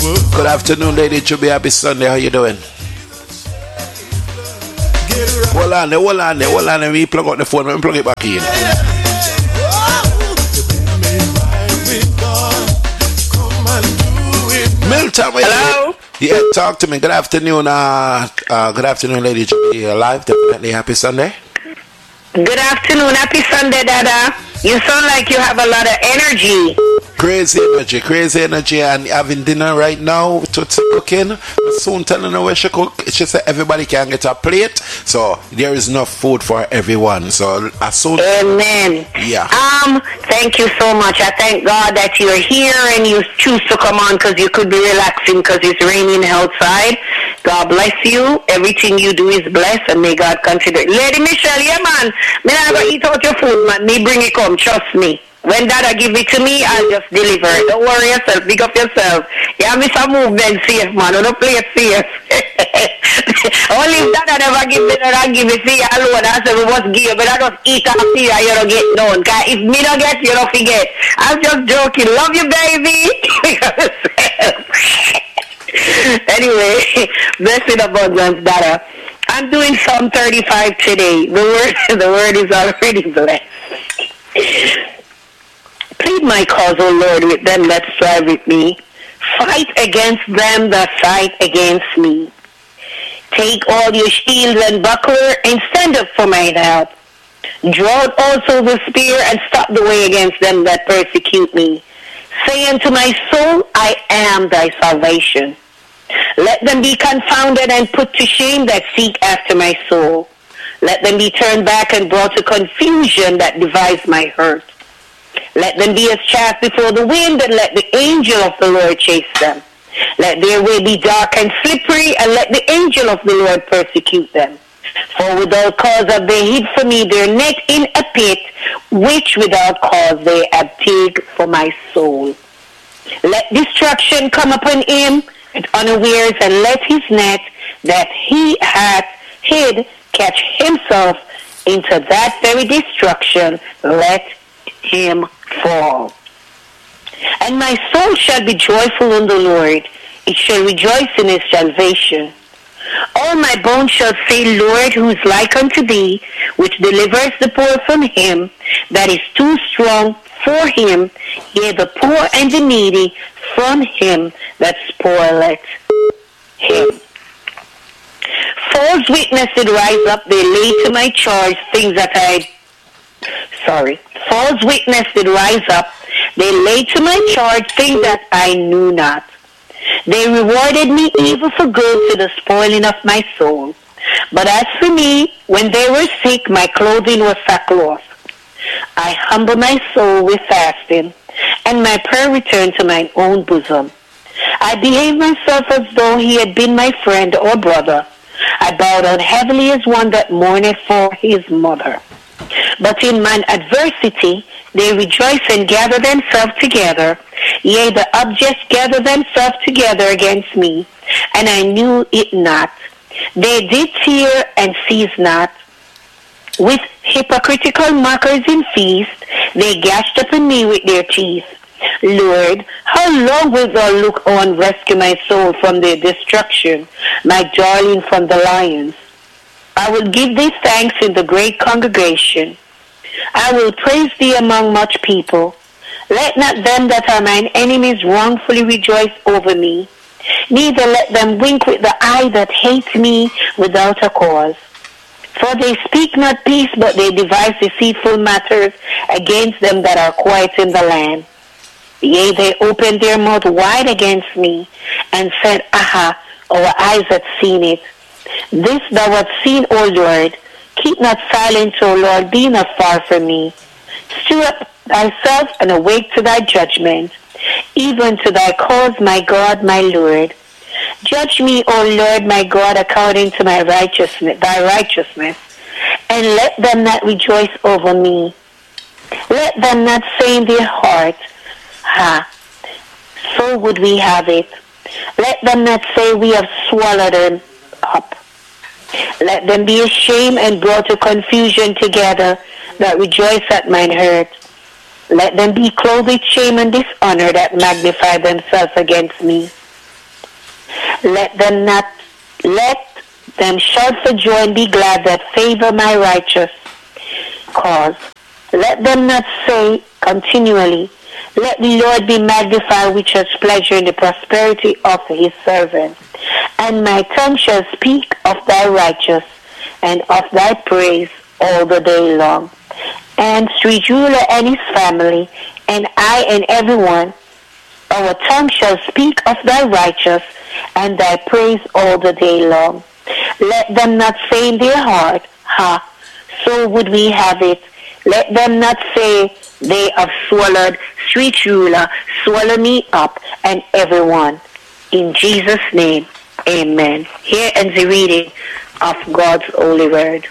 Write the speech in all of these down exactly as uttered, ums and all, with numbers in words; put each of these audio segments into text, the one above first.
Good afternoon, lady. It should be happy Sunday. How you doing? Hold on there, hold on there, hold on there. We plug out the phone, let me plug it back in. Milton, hello? Yeah, talk to me. Good afternoon, uh, uh, good afternoon, lady. You alive? Definitely happy Sunday. Good afternoon, happy Sunday, Dada. You sound like you have a lot of energy. Crazy energy, crazy energy, and having dinner right now. Tootsie cooking. Soon telling her where she cook. She said everybody can get a plate, so there is enough food for everyone. So as soon. Amen. Yeah. Um. Thank you so much. I thank God that you're here and you choose to come on because you could be relaxing because it's raining outside. God bless you. Everything you do is blessed, and may God consider. Lady Michelle, yeah, man. Me not gonna eat out your food, man. Me bring it come. Trust me. When Dada give it to me, I'll just deliver it. Don't worry yourself. Pick up yourself. Yeah, miss a movement safe, man. Don't play it safe. Only if Dada never give it, I give it to you alone. I said we must give, but I just eat up here and you don't get none. Cause if me don't get, you don't forget. I'm just joking. Love you, baby. Anyway, blessed abundance, Dada. I'm doing Psalm thirty-five today. The word, the word is already blessed. Plead my cause, O Lord, with them that strive with me. Fight against them that fight against me. Take all your shields and buckler and stand up for mine help. Draw out also the spear and stop the way against them that persecute me. Say unto my soul, I am thy salvation. Let them be confounded and put to shame that seek after my soul. Let them be turned back and brought to confusion that devise my hurt. Let them be as chaff before the wind, and let the angel of the Lord chase them. Let their way be dark and slippery, and let the angel of the Lord persecute them. For without cause have they hid for me their net in a pit, which without cause they have dig for my soul. Let destruction come upon him at unawares, and let his net that he hath hid catch himself into that very destruction. Let him fall. And my soul shall be joyful in the Lord. It shall rejoice in his salvation. All my bones shall say, Lord, who is like unto thee, which delivers the poor from him that is too strong for him, yea, the poor and the needy from him that spoileth him. False witness did rise up, they laid to my charge things that I sorry. False witness did rise up, they laid to my charge things that I knew not. They rewarded me evil for good to the spoiling of my soul. But as for me, when they were sick, my clothing was sackcloth. I humble my soul with fasting, and my prayer returned to mine own bosom. I behaved myself as though he had been my friend or brother. I bowed down heavily as one that mourneth for his mother. But in mine adversity they rejoice and gather themselves together. Yea, the objects gather themselves together against me, and I knew it not. They did tear and cease not. With hypocritical mockers in feast, they gashed upon me with their teeth. Lord, how long wilt thou look on, rescue my soul from their destruction, my darling from the lions? I will give thee thanks in the great congregation. I will praise thee among much people. Let not them that are mine enemies wrongfully rejoice over me. Neither let them wink with the eye that hate me without a cause. For they speak not peace, but they devise deceitful matters against them that are quiet in the land. Yea, they opened their mouth wide against me, and said, Aha, our eyes have seen it. This thou hast seen, O Lord. Keep not silence, O Lord, be not far from me. Stir up thyself and awake to thy judgment, even to thy cause, my God, my Lord. Judge me, O Lord, my God, according to my righteousness, thy righteousness, and let them not rejoice over me. Let them not say in their heart, Ha, so would we have it. Let them not say we have swallowed them up. Let them be ashamed and brought to confusion together that rejoice at mine hurt. Let them be clothed with shame and dishonor that magnify themselves against me. Let them not, let them shout for joy and be glad that favor my righteous cause. Let them not say continually, let the Lord be magnified, which has pleasure in the prosperity of his servant. And my tongue shall speak of thy righteous and of thy praise all the day long. And Sri Jula and his family, and I and everyone, our tongue shall speak of thy righteous and thy praise all the day long. Let them not say in their heart, ha, so would we have it. Let them not say they have swallowed, sweet ruler, swallow me up, and everyone. In Jesus' name, amen. Here ends the reading of God's holy word.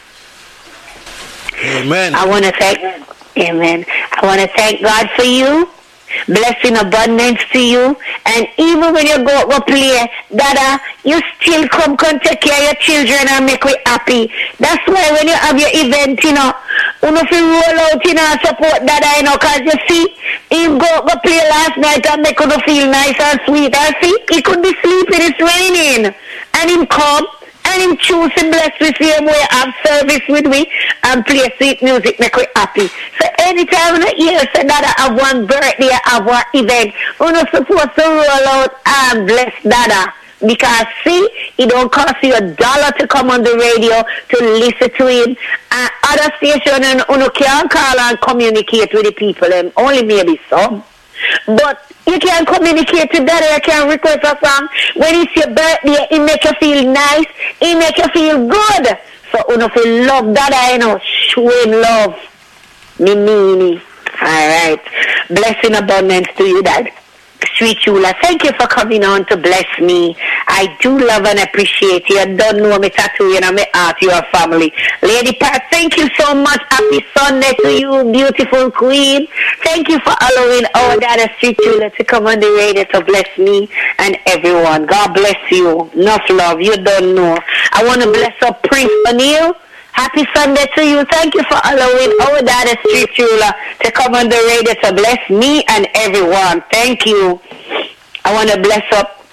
Amen. I want to thank, amen. I want to thank God for you. Blessing abundance to you. And even when you go go play, Dada, you still come come take care of your children and make we happy. That's why when you have your event, you know, you know, if you roll out, you know, support Dada, you know, because you see, he go go play last night and make you feel nice and sweet. And see, he could be sleeping, it's raining. And him come. And him choose to bless with you and we have service with me and play sweet music, make we happy. So anytime when you hear say that I have one birthday, I have one event, we're not supposed to roll out and bless Dada. Because see, it don't cost you a dollar to come on the radio to listen to him. And other station and you can't call and communicate with the people, and only maybe some. But you can communicate with Daddy, you can request a song. When it's your birthday, it make you feel nice, it make you feel good. So you know, if you love Daddy, you know, show him love. Me, me, me. Alright. Blessing abundance to you, Dad. Sweet Chula, thank you for coming on to bless me. I do love and appreciate you. I don't know me tattoo, you know, me art, your family. Lady Pat, thank you so much. Happy Sunday to you, beautiful queen. Thank you for allowing our Dada Sweet Chula to come on the radio to bless me and everyone. God bless you. Enough love. You don't know. I want to bless up Prince O'Neill. Happy Sunday to you. Thank you for allowing our Dada Street Chula to come on the radio to bless me and everyone. Thank you. I want to bless up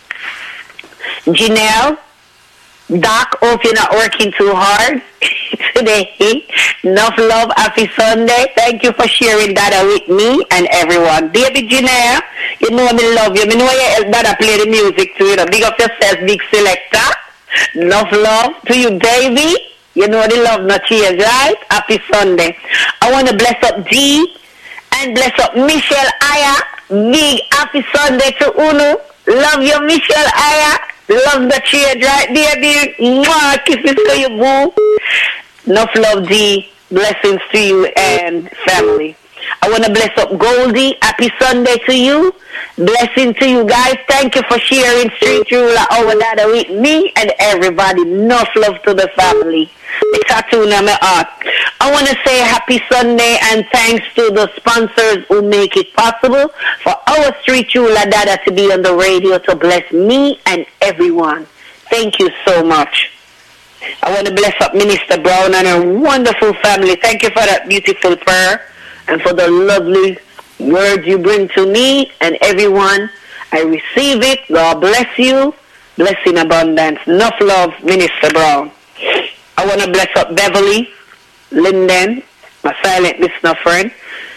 Janelle. Doc, hope you're not working too hard today. Enough love. Happy Sunday. Thank you for sharing Dada with me and everyone. Baby Janelle, you know me love you. Me know you help Dada play the music too. You know, big up yourself, big selector. Enough love to you, baby. You know the love not change, right? Happy Sunday. I want to bless up Dee and bless up Michelle Aya. Big happy Sunday to Unu. Love you, Michelle Aya. Love the change, right there, dear. Mwah, kisses to you, boo. Enough love, Dee. Blessings to you and family. I want to bless up Goldie. Happy Sunday to you. Blessing to you guys. Thank you for sharing Street Ruler over Dada with me and everybody. Enough love to the family. The tattoo on my heart. I want to say happy Sunday and thanks to the sponsors who make it possible for our Street Ruler Dada to be on the radio to bless me and everyone. Thank you so much. I want to bless up Minister Brown and her wonderful family. Thank you for that beautiful prayer and for the lovely words you bring to me and everyone. I receive it. God bless you. Bless in abundance. Enough love, Minister Brown. I want to bless up Beverly, Linden, my silent listener friend.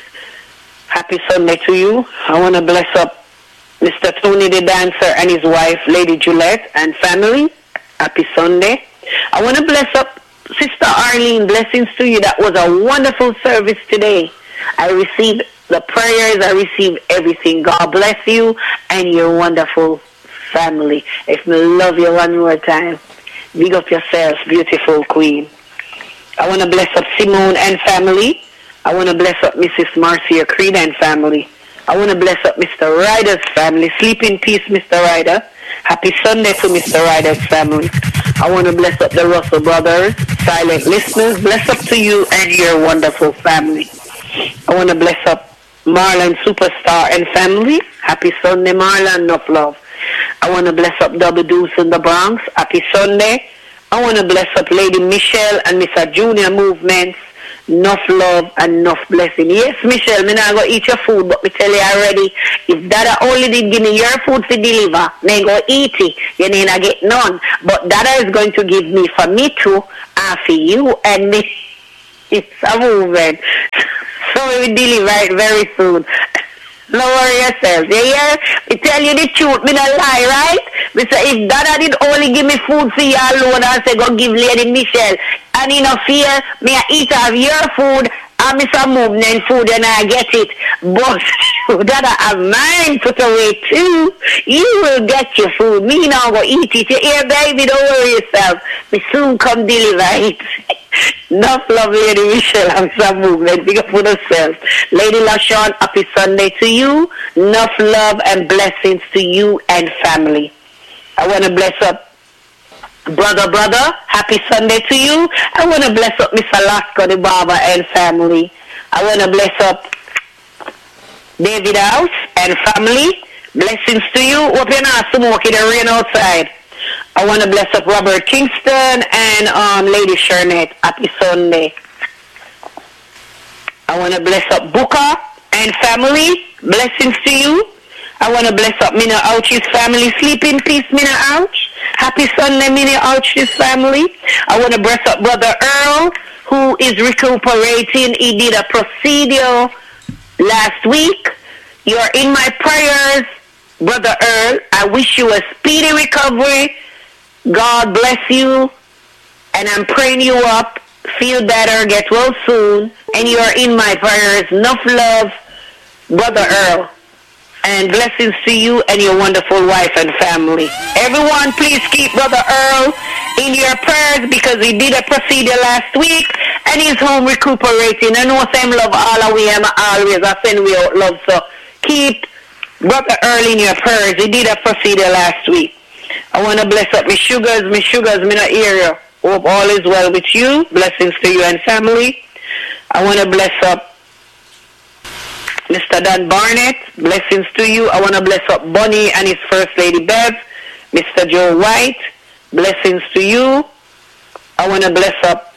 Happy Sunday to you. I want to bless up Mister Tony the dancer and his wife, Lady Juliet, and family. Happy Sunday. I want to bless up Sister Arlene. Blessings to you. That was a wonderful service today. I received the prayers. I received everything. God bless you and your wonderful family. If me love you one more time. Big up yourself, beautiful queen. I want to bless up Simone and family. I want to bless up Missus Marcia Creed and family. I want to bless up Mister Ryder's family. Sleep in peace, Mister Ryder. Happy Sunday to Mister Ryder's family. I want to bless up the Russell brothers, silent listeners. Bless up to you and your wonderful family. I want to bless up Marlon Superstar and family. Happy Sunday, Marlon. Enough love. I want to bless up Double Deuce in the Bronx. Happy Sunday. I want to bless up Lady Michelle and Mister Junior Movements. enough love and enough blessing. Yes, Michelle, me not go eat your food, but me tell you already, if Dada only did give me your food to deliver, me go eat it. You need not get none. But Dada is going to give me for me too, and for you and me. It's a movement. So we will deliver it very soon. No worry yourself. You hear? Me tell you the truth, me not lie, right? Me say if Dada did only give me food for you alone and say go give Lady Michelle, and in no fear, me I eat of your food and me some movement food and I get it. But Dada have mine put away too. You will get your food. Me now go eat it. You hear, baby? Don't worry yourself. Me soon come deliver it. Enough love, Lady Michelle, and some movement. Big up for yourself. Lady LaShawn, happy Sunday to you. Enough love and blessings to you and family. I want to bless up brother, brother. Happy Sunday to you. I want to bless up Miss Alaska, the Baba and family. I want to bless up David House and family. Blessings to you. Hope you're not smoking the rain outside. I want to bless up Robert Kingston and um, Lady Shernette. Happy Sunday. I want to bless up Booker and family. Blessings to you. I want to bless up Mina Ouch's family. Sleep in peace, Mina Ouch. Happy Sunday, Mina Ouch's family. I want to bless up Brother Earl, who is recuperating. He did a procedure last week. You're in my prayers, Brother Earl. I wish you a speedy recovery. God bless you. And I'm praying you up. Feel better. Get well soon. And you're in my prayers. Enough love, Brother Earl. And blessings to you and your wonderful wife and family. Everyone, please keep Brother Earl in your prayers because he did a procedure last week and he's home recuperating. I know same love all of we am always. I send we out love. So keep Brother Earl in your prayers. He did a procedure last week. I want to bless up my sugars, my sugars, my area. Hope all is well with you. Blessings to you and family. I want to bless up Mister Dan Barnett, blessings to you. I want to bless up Bonnie and his First Lady Bev. Mister Joe White, blessings to you. I want to bless up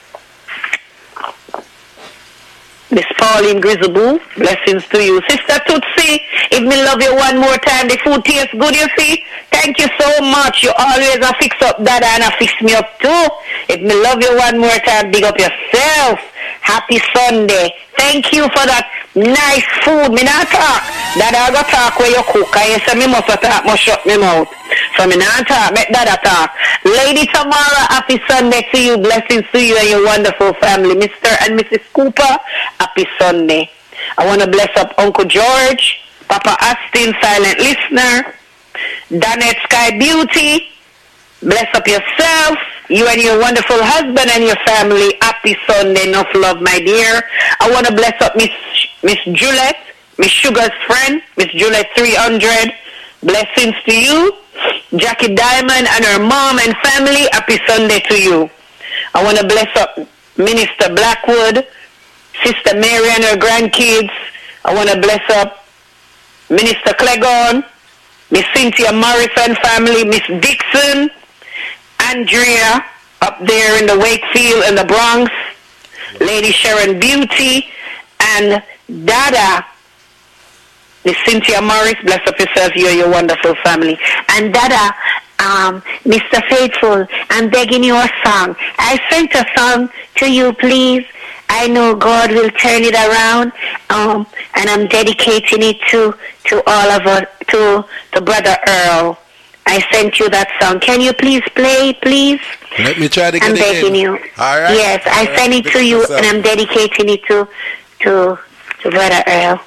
Miss Pauline Grizzaboo, blessings to you. Sister Tootsie, if me love you one more time, the food tastes good, you see. Thank you so much. You always a fix up Dada and a fix me up too. If me love you one more time, big up yourself. Happy Sunday. Thank you for that nice food. Me not talk. Dada go talk where you cook. And you say me must talk, must shut me mouth. So me not talk. Make Dada talk. Lady Tamara, happy Sunday to you. Blessings to you and your wonderful family. Mister and Missus Cooper, happy Sunday. I want to bless up Uncle George, Papa Astin, silent listener, Danette Sky Beauty. Bless up yourself, you and your wonderful husband and your family. Happy Sunday, enough love, my dear. I want to bless up Miss Miss Juliet, Miss Sugar's friend, Miss Juliet three hundred. Blessings to you. Jackie Diamond and her mom and family. Happy Sunday to you. I want to bless up Minister Blackwood, Sister Mary and her grandkids. I want to bless up Minister Clegon, Miss Cynthia Morrison family, Miss Dixon, Andrea up there in the Wakefield in the Bronx, Lady Sharon Beauty, and Dada, Miss Cynthia Morris. Bless up yourself, you and your wonderful family. And Dada, um, Mister Faithful, I'm begging you a song. I sent a song to you, please. I know God will turn it around, um, and I'm dedicating it to to all of us, to to Brother Earl. I sent you that song. Can you please play it, please? Let me try to get I'm it begging in. you. All right. Yes, I All sent right. it to you, and I'm dedicating it to to to Brother Earl.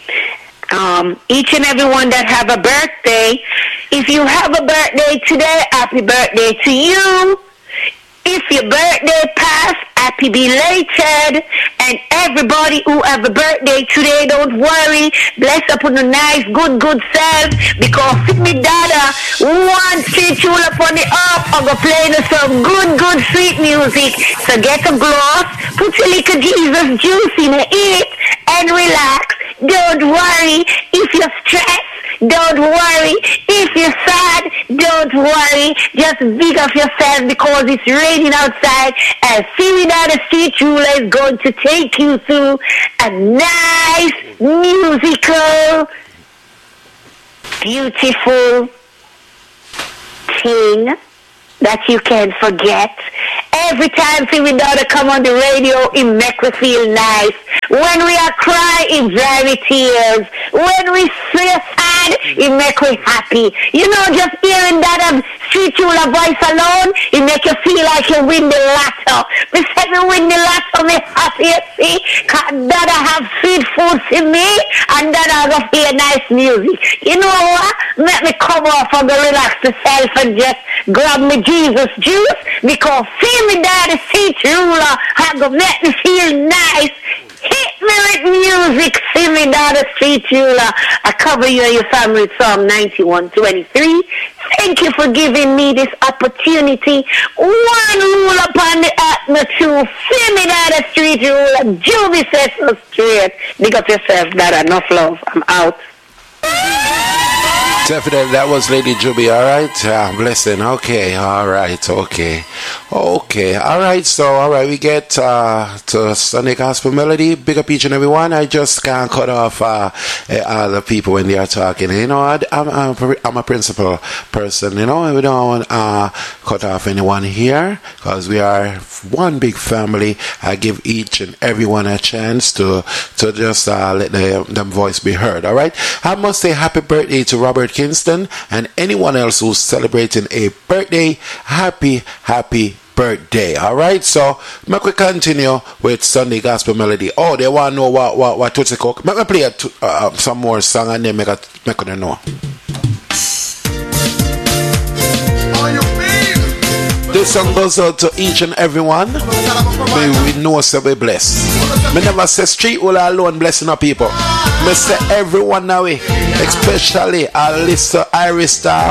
Um, each and every one that have a birthday, if you have a birthday today, happy birthday to you. If your birthday passed, happy belated. And everybody who have a birthday today, don't worry. Bless up on a nice, good, good self. Because me Dada, one street tool up on the up, I'm going to play some good, good sweet music. So get a glass, put your little Jesus juice in it, and relax. Don't worry if you're stressed. Don't worry if you're sad. Don't Don't worry. Just big up yourself because it's raining outside. And Simi Dada Street Ruler is going to take you through a nice, musical, beautiful thing that you can forget. Every time Simi Dada come on the radio, it make me feel nice. When we are crying, it dry me tears. When we feel sad, it make me happy. You know, just hearing that Street Ruler voice alone, it make you feel like you win the lotto. Me say me win the lotto, me happy, you see. Cause Dada have sweet food for me, and Dada go hear nice music. You know what? Make me come off and go relax myself and just grab me Jesus juice, because Simi Dada Street Ruler have to make me feel nice. Hit me with music, Simi Dada Street Ruler. I cover you and your family with Psalm ninety-one twenty-three. Thank you for giving me this opportunity. One rule upon the atmosphere, Simi Dada Street Ruler, Juby Sesame Street. Big up yourself, Dada. Enough love. I'm out. Definitely, that was Lady Juby, alright? Ah, blessing, okay, alright, okay. Okay, alright, so, alright, we get uh, to Sunday Gospel Melody. Big up each and every one. I just can't cut off uh, other people when they are talking. You know, I, I'm, I'm, I'm a principal person, you know, we don't want to uh, cut off anyone here because we are one big family. I give each and everyone a chance to to just uh, let the, them voice be heard, alright? I must say happy birthday to Robert Kingston and anyone else who's celebrating a birthday. Happy, happy birthday. Alright, so make we continue with Sunday Gospel Melody. Oh, they want to know what what what Tootsie Cook. Make me play a, uh, some more song and then make a, make them know. This song goes out to each and every one. We, we know so we bless. Me never say Street Ruler alone blessing our people. Me say everyone now, especially Alyssa, Iris Star,